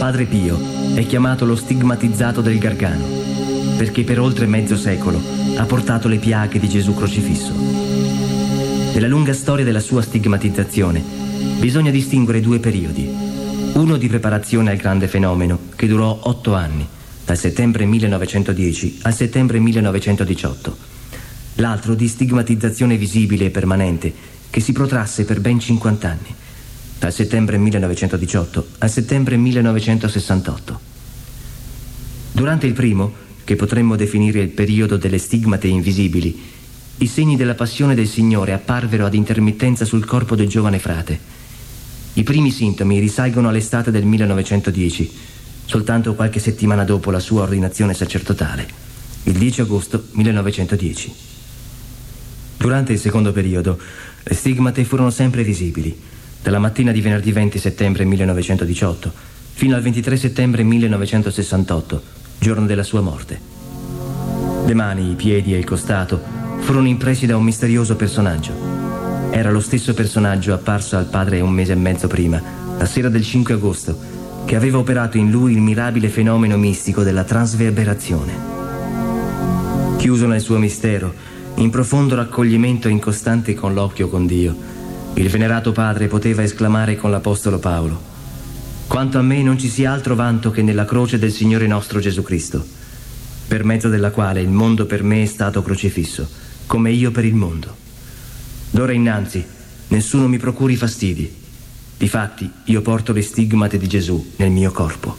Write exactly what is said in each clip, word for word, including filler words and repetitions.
Padre Pio è chiamato lo stigmatizzato del Gargano, perché per oltre mezzo secolo ha portato le piaghe di Gesù crocifisso. Nella lunga storia della sua stigmatizzazione bisogna distinguere due periodi. Uno di preparazione al grande fenomeno, che durò otto anni, dal settembre millenovecentodieci al settembre millenovecentodiciotto. L'altro di stigmatizzazione visibile e permanente, che si protrasse per ben cinquanta anni, dal settembre millenovecentodiciotto al settembre millenovecentosessantotto. Durante il primo, che potremmo definire il periodo delle stigmate invisibili, i segni della passione del Signore apparvero ad intermittenza sul corpo del giovane frate. I primi sintomi risalgono all'estate del millenovecentodieci, soltanto qualche settimana dopo la sua ordinazione sacerdotale, il dieci agosto millenovecentodieci. Durante il secondo periodo, le stigmate furono sempre visibili, dalla mattina di venerdì venti settembre millenovecentodiciotto fino al ventitré settembre millenovecentosessantotto, giorno della sua morte. Le mani, i piedi e il costato furono impressi da un misterioso personaggio. Era lo stesso personaggio apparso al padre un mese e mezzo prima, la sera del cinque agosto, che aveva operato in lui il mirabile fenomeno mistico della trasverberazione. Chiuso nel suo mistero, in profondo raccoglimento e in costante colloquio con Dio, il venerato padre poteva esclamare con l'apostolo Paolo: «Quanto a me non ci sia altro vanto che nella croce del Signore nostro Gesù Cristo, per mezzo della quale il mondo per me è stato crocifisso, come io per il mondo. D'ora innanzi nessuno mi procuri fastidi. Difatti io porto le stigmate di Gesù nel mio corpo».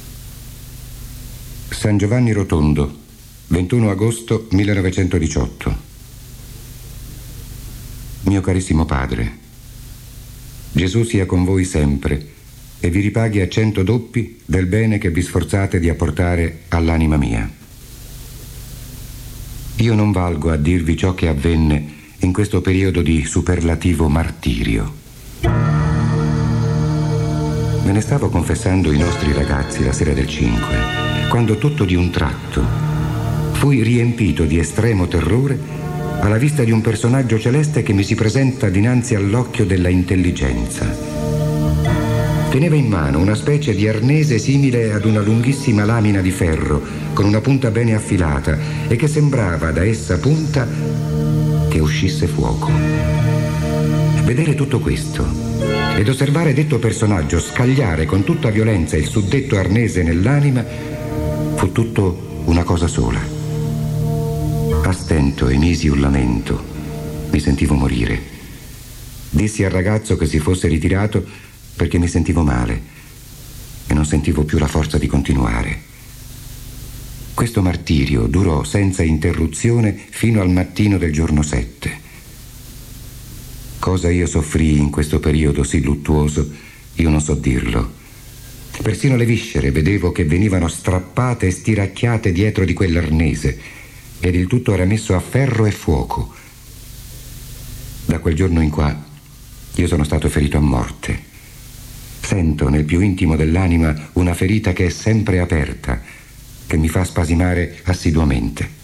San Giovanni Rotondo, ventuno agosto millenovecentodiciotto. Mio carissimo padre, Gesù sia con voi sempre e vi ripaghi a cento doppi del bene che vi sforzate di apportare all'anima mia. Io non valgo a dirvi ciò che avvenne in questo periodo di superlativo martirio. Me ne stavo confessando i nostri ragazzi la sera del cinque, quando tutto di un tratto fui riempito di estremo terrore alla vista di un personaggio celeste che mi si presenta dinanzi all'occhio della intelligenza. Teneva in mano una specie di arnese simile ad una lunghissima lamina di ferro con una punta bene affilata e che sembrava da essa punta che uscisse fuoco. Vedere tutto questo ed osservare detto personaggio scagliare con tutta violenza il suddetto arnese nell'anima fu tutto una cosa sola. A stento emisi un lamento. Mi sentivo morire. Dissi al ragazzo che si fosse ritirato perché mi sentivo male e non sentivo più la forza di continuare. Questo martirio durò senza interruzione fino al mattino del giorno sette. Cosa io soffrii in questo periodo sì luttuoso, io non so dirlo. Persino le viscere vedevo che venivano strappate e stiracchiate dietro di quell'arnese, ed il tutto era messo a ferro e fuoco. Da quel giorno in qua io sono stato ferito a morte. Sento nel più intimo dell'anima una ferita che è sempre aperta, che mi fa spasimare assiduamente.